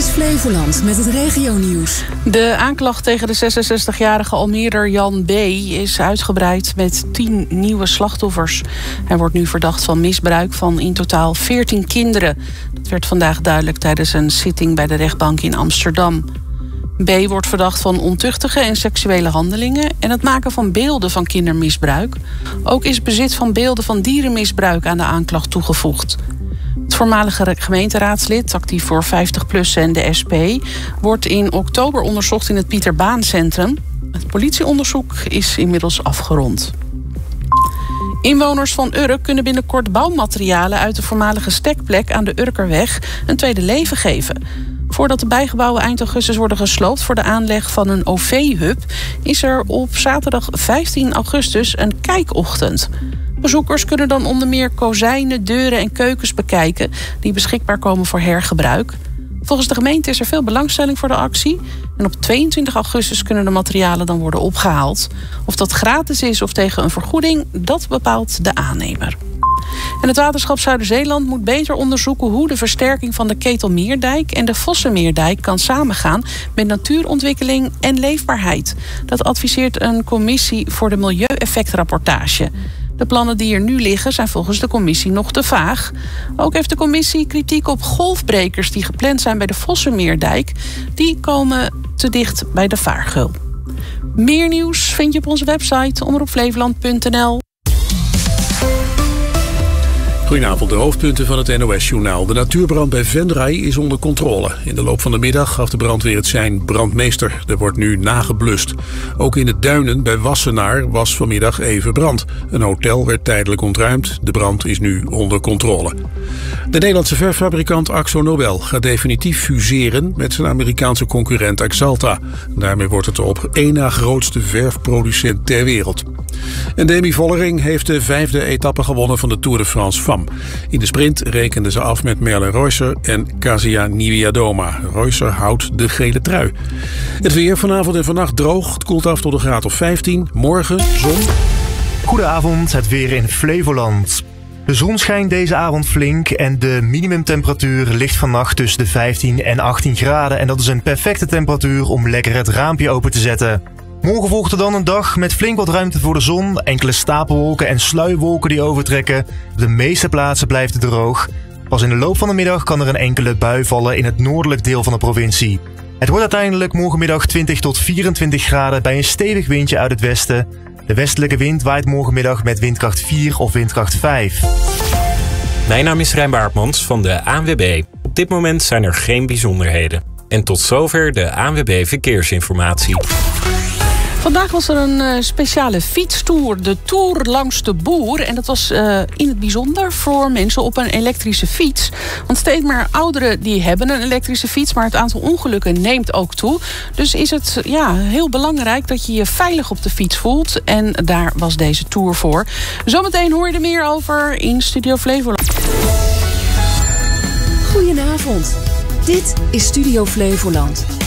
Flevoland met het regionieuws. De aanklacht tegen de 66-jarige Almeerder Jan B. is uitgebreid met 10 nieuwe slachtoffers. Hij wordt nu verdacht van misbruik van in totaal 14 kinderen. Dat werd vandaag duidelijk tijdens een zitting bij de rechtbank in Amsterdam. B. wordt verdacht van ontuchtige en seksuele handelingen en het maken van beelden van kindermisbruik. Ook is bezit van beelden van dierenmisbruik aan de aanklacht toegevoegd. Het voormalige gemeenteraadslid, actief voor 50PLUS en de SP, wordt in oktober onderzocht in het Pieter Baan Centrum. Het politieonderzoek is inmiddels afgerond. Inwoners van Urk kunnen binnenkort bouwmaterialen uit de voormalige stekplek aan de Urkerweg een tweede leven geven. Voordat de bijgebouwen eind augustus worden gesloopt voor de aanleg van een OV-hub, is er op zaterdag 15 augustus een kijkochtend. Bezoekers kunnen dan onder meer kozijnen, deuren en keukens bekijken die beschikbaar komen voor hergebruik. Volgens de gemeente is er veel belangstelling voor de actie. En op 22 augustus kunnen de materialen dan worden opgehaald. Of dat gratis is of tegen een vergoeding, dat bepaalt de aannemer. En het waterschap Zuiderzeeland moet beter onderzoeken hoe de versterking van de Ketelmeerdijk en de Vossenmeerdijk kan samengaan met natuurontwikkeling en leefbaarheid. Dat adviseert een commissie voor de milieueffectrapportage. De plannen die er nu liggen zijn volgens de commissie nog te vaag. Ook heeft de commissie kritiek op golfbrekers die gepland zijn bij de Vossenmeerdijk. Die komen te dicht bij de vaargeul. Meer nieuws vind je op onze website omroepflevoland.nl. Goedenavond, de hoofdpunten van het NOS-journaal. De natuurbrand bij Venray is onder controle. In de loop van de middag gaf de brandweer het sein brandmeester. Er wordt nu nageblust. Ook in de duinen bij Wassenaar was vanmiddag even brand. Een hotel werd tijdelijk ontruimd. De brand is nu onder controle. De Nederlandse verffabrikant AkzoNobel gaat definitief fuseren met zijn Amerikaanse concurrent Axalta. Daarmee wordt het de op één na grootste verfproducent ter wereld. En Demi Vollering heeft de 5e etappe gewonnen van de Tour de France FAM. In de sprint rekenden ze af met Merlin Reusser en Kasia Niewiadoma. Reusser houdt de gele trui. Het weer vanavond en vannacht droog. Het koelt af tot een graad of 15. Morgen zon. Goedenavond, het weer in Flevoland. De zon schijnt deze avond flink en de minimumtemperatuur ligt vannacht tussen de 15 en 18 graden. En dat is een perfecte temperatuur om lekker het raampje open te zetten. Morgen volgt er dan een dag met flink wat ruimte voor de zon, enkele stapelwolken en sluierwolken die overtrekken. Op de meeste plaatsen blijft het droog. Pas in de loop van de middag kan er een enkele bui vallen in het noordelijk deel van de provincie. Het wordt uiteindelijk morgenmiddag 20 tot 24 graden bij een stevig windje uit het westen. De westelijke wind waait morgenmiddag met windkracht 4 of windkracht 5. Mijn naam is Rijn Baartmans van de ANWB. Op dit moment zijn er geen bijzonderheden. En tot zover de ANWB Verkeersinformatie. Vandaag was er een speciale fietstoer, de Tour langs de Boer. En dat was in het bijzonder voor mensen op een elektrische fiets. Want steeds meer ouderen die hebben een elektrische fiets, maar het aantal ongelukken neemt ook toe. Dus is het heel belangrijk dat je je veilig op de fiets voelt. En daar was deze Tour voor. Zometeen hoor je er meer over in Studio Flevoland. Goedenavond. Dit is Studio Flevoland.